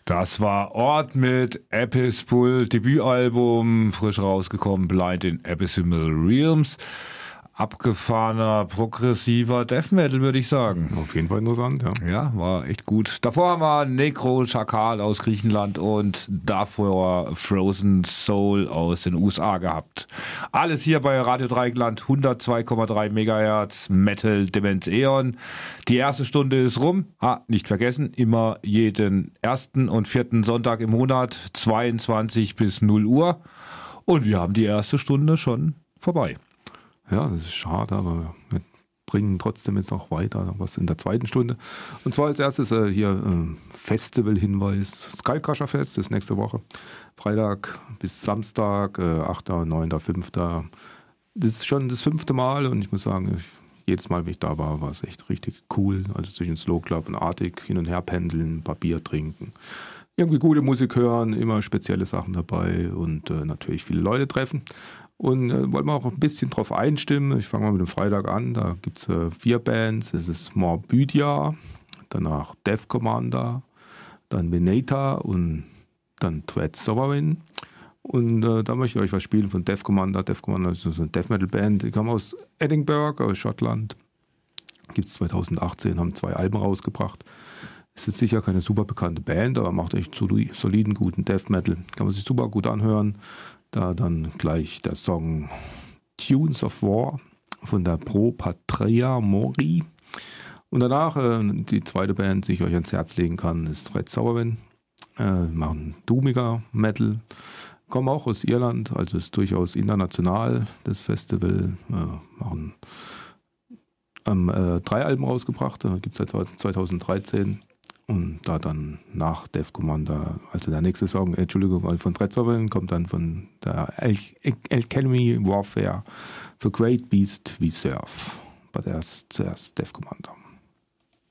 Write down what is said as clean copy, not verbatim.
Das war Ort mit Abyssal, Debütalbum, frisch rausgekommen, Blind in Abyssal Realms. Abgefahrener, progressiver Death Metal, würde ich sagen. Auf jeden Fall interessant, ja. Ja, war echt gut. Davor haben wir Necro Chakal aus Griechenland und davor Frozen Soul aus den USA gehabt. Alles hier bei Radio Dreieckland, 102,3 MHz, Metal Demenz Eon. Die erste Stunde ist rum. Nicht vergessen, immer jeden ersten und vierten Sonntag im Monat, 22 bis 0 Uhr. Und wir haben die erste Stunde schon vorbei. Ja, das ist schade, aber wir bringen trotzdem jetzt noch weiter was in der zweiten Stunde. Und zwar als erstes hier Festival-Hinweis. Skullcrusher Fest ist nächste Woche. Freitag bis Samstag, 8., 9., 5. Das ist schon das 5. Mal und ich muss sagen, jedes Mal, wenn ich da war es echt richtig cool. Also zwischen Slow Club und Arctic hin und her pendeln, ein paar Bier trinken. Irgendwie gute Musik hören, immer spezielle Sachen dabei und natürlich viele Leute treffen. Und wollen wir auch ein bisschen drauf einstimmen. Ich fange mal mit dem Freitag an. Da gibt es 4 Bands. Es ist Morbidia, danach Death Commander, dann Veneta und dann Dread Sovereign. Und da möchte ich euch was spielen von Death Commander. Death Commander ist so eine Death Metal Band. Die kommen aus Edinburgh, aus Schottland. Gibt es 2018, haben 2 Alben rausgebracht. Es ist sicher keine super bekannte Band, aber macht echt soliden, guten Death Metal. Kann man sich super gut anhören. Da dann gleich der Song Tunes of War von der Pro Patria Mori. Und danach die zweite Band, die ich euch ans Herz legen kann, ist Dread Sovereign. Machen doomiger Metal. Kommen auch aus Irland, also ist durchaus international das Festival. Haben 3 Alben rausgebracht, gibt es seit 2013. Und da dann nach Death Commander, also der nächste Song, von Dread Sovereign, kommt dann von der Alchemy Warfare, The Great Beast We Serve. Aber zuerst Death Commander.